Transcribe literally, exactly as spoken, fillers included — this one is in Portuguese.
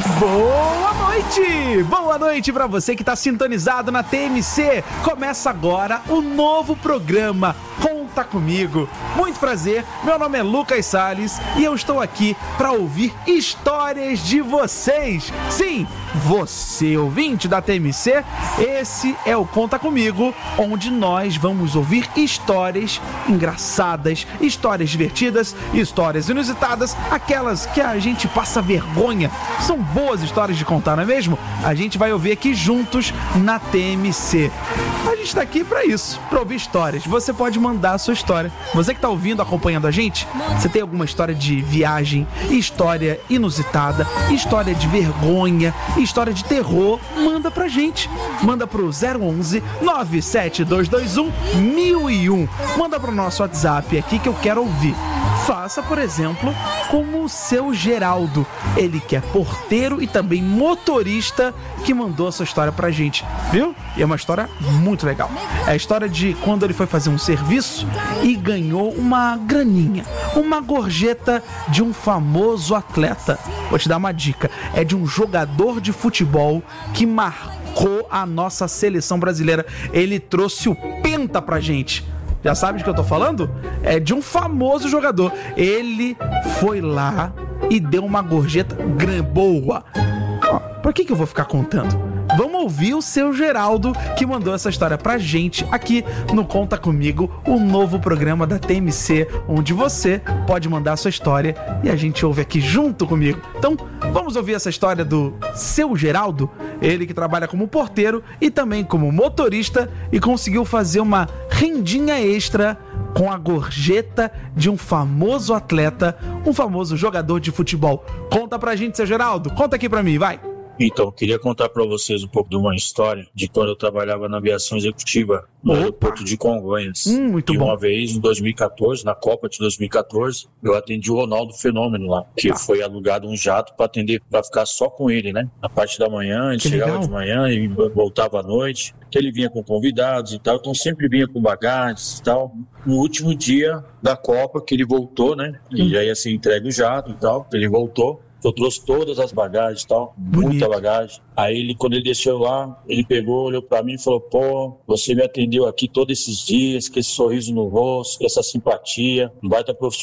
Boa noite! Boa noite pra você que tá sintonizado na T M C. Começa agora o novo programa Conta Comigo. Muito prazer, meu nome é Lucas Salles e eu estou aqui pra ouvir histórias de vocês. Sim, você ouvinte da T M C, esse é o Conta Comigo, onde nós vamos ouvir histórias engraçadas, histórias divertidas, histórias inusitadas, aquelas que a gente passa vergonha. São boas histórias de contar, não é mesmo? A gente vai ouvir aqui juntos na T M C. A gente tá aqui pra isso, pra ouvir histórias. Você pode mandar a sua história. Você que tá ouvindo, acompanhando a gente, você tem alguma história de viagem, história inusitada, história de vergonha, história de terror, manda pra gente. Manda pro zero onze, nove sete dois dois um, mil e um. Manda pro nosso WhatsApp aqui que eu quero ouvir. Faça, por exemplo, como o seu Geraldo. Ele que é porteiro e também motorista, que mandou essa história pra gente, viu? E é uma história muito legal. É a história de quando ele foi fazer um serviço e ganhou uma graninha, uma gorjeta de um famoso atleta. Vou te dar uma dica. É de um jogador de futebol que marcou a nossa seleção brasileira. Ele trouxe o Penta pra gente. Já sabe de que eu tô falando? É de um famoso jogador. Ele foi lá e deu uma gorjeta gran boa. Ó, por que que eu vou ficar contando? Vamos ouvir o seu Geraldo, que mandou essa história pra gente aqui no Conta Comigo, o novo programa da T M C, onde você pode mandar a sua história e a gente ouve aqui junto comigo. Então, vamos ouvir essa história do seu Geraldo, ele que trabalha como porteiro e também como motorista e conseguiu fazer uma rendinha extra com a gorjeta de um famoso atleta, um famoso jogador de futebol. Conta pra gente, seu Geraldo, conta aqui pra mim, vai! Então, eu queria contar para vocês um pouco de uma história de quando eu trabalhava na aviação executiva no Opa. aeroporto de Congonhas. Hum, muito e bom. uma vez, em dois mil e catorze, na Copa de dois mil e catorze, eu atendi o Ronaldo Fenômeno lá, que Ah. foi alugado um jato para atender, para ficar só com ele, né? Na parte da manhã, ele Que chegava legal. de manhã e voltava à noite. Ele vinha com convidados e tal, então sempre vinha com bagagens e tal. No último dia da Copa, que ele voltou, né? E já ia ser entregue o jato e tal, ele voltou. Eu trouxe todas as bagagens e tal, Bonito. muita bagagem. Aí, ele, quando ele desceu lá, ele pegou, olhou pra mim e falou: pô, você me atendeu aqui todos esses dias, com esse sorriso no rosto, com essa simpatia, um baita profissional.